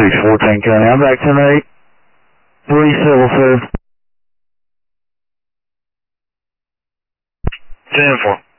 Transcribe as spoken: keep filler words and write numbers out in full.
six fourteen County. I'm back ten eight. Three civil, sir. ten four.